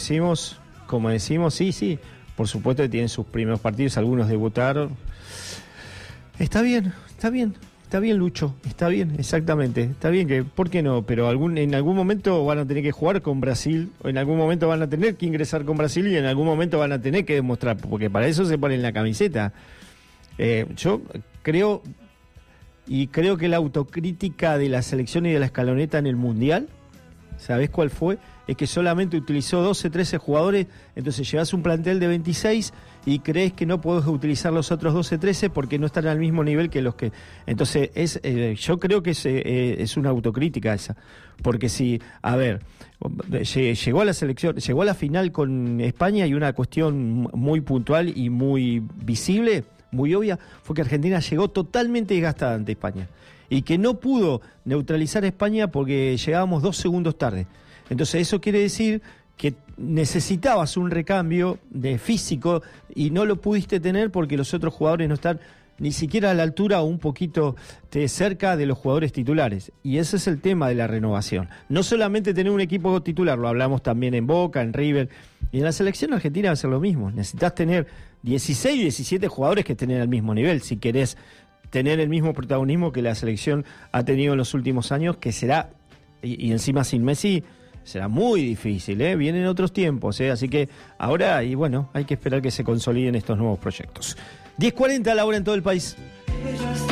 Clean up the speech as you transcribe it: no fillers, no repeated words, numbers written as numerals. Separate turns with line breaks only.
decimos, sí, por supuesto que tienen sus primeros partidos, algunos debutaron. Está bien, Lucho, está bien, exactamente, está bien que, ¿por qué no? Pero en algún momento van a tener que jugar con Brasil, o en algún momento van a tener que ingresar con Brasil y en algún momento van a tener que demostrar, porque para eso se ponen la camiseta. Yo creo que la autocrítica de la selección y de la escaloneta en el Mundial, ¿sabés cuál fue? Es que solamente utilizó 12, 13 jugadores, entonces llevas un plantel de 26 y crees que no podés utilizar los otros 12, 13 porque no están al mismo nivel que los que... Entonces, yo creo que es una autocrítica esa, porque si, a ver, llegó a la selección, llegó a la final con España y una cuestión muy puntual y muy visible, muy obvia, fue que Argentina llegó totalmente desgastada ante España y que no pudo neutralizar a España porque llegábamos 2 segundos tarde. Entonces eso quiere decir que necesitabas un recambio de físico y no lo pudiste tener porque los otros jugadores no están ni siquiera a la altura o un poquito cerca de los jugadores titulares. Y ese es el tema de la renovación. No solamente tener un equipo titular, lo hablamos también en Boca, en River, y en la selección argentina va a ser lo mismo. Necesitas tener 16, 17 jugadores que estén al mismo nivel si querés tener el mismo protagonismo que la selección ha tenido en los últimos años, que será, y encima sin Messi, será muy difícil, vienen otros tiempos, así que ahora, y bueno, hay que esperar que se consoliden estos nuevos proyectos. 10:40 a la hora en todo el país.